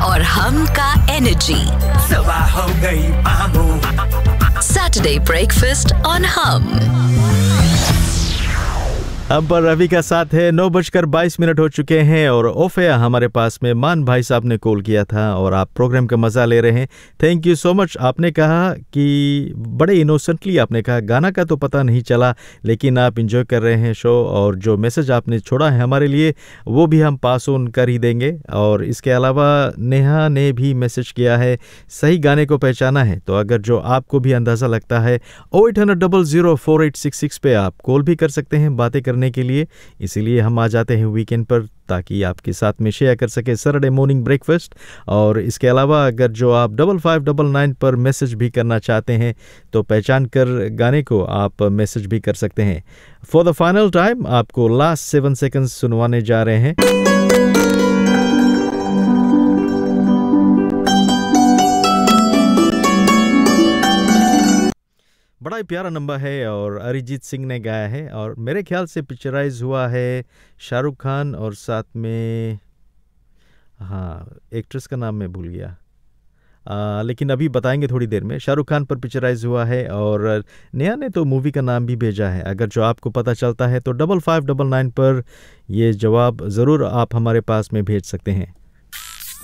और हम का एनर्जी। सुबह हो गई मामू। सैटरडे ब्रेकफास्ट ऑन हम। हम पर रवि का साथ है। 9:22 हो चुके हैं और ओफिया हमारे पास में मान भाई साहब ने कॉल किया था और आप प्रोग्राम का मज़ा ले रहे हैं। Thank you so much. आपने कहा कि बड़े इनोसेंटली आपने कहा गाना का तो पता नहीं चला, लेकिन आप इंजॉय कर रहे हैं शो, और जो मैसेज आपने छोड़ा है हमारे लिए वो भी हम पास ऑन कर ही देंगे। और इसके अलावा नेहा ने भी मैसेज किया है, सही गाने को पहचाना है। तो अगर जो आपको भी अंदाज़ा लगता है 0800 पे आप कॉल भी कर सकते हैं बातें करने के लिए। इसीलिए हम आ जाते हैं वीकेंड पर ताकि आपके साथ में शेयर कर सके सैटरडे मॉर्निंग ब्रेकफास्ट। और इसके अलावा अगर जो आप 5599 पर मैसेज भी करना चाहते हैं तो पहचान कर गाने को आप मैसेज भी कर सकते हैं। फॉर द फाइनल टाइम आपको लास्ट 7 सेकंड्स सुनवाने जा रहे हैं। बड़ा ही प्यारा नंबर है और अरिजीत सिंह ने गाया है और मेरे ख्याल से पिक्चराइज हुआ है शाहरुख खान और साथ में एक्ट्रेस का नाम मैं भूल गया, लेकिन अभी बताएंगे थोड़ी देर में। शाहरुख खान पर पिक्चराइज हुआ है और नेहा ने तो मूवी का नाम भी भेजा है। अगर जो आपको पता चलता है तो 5599 पर ये जवाब ज़रूर आप हमारे पास में भेज सकते हैं।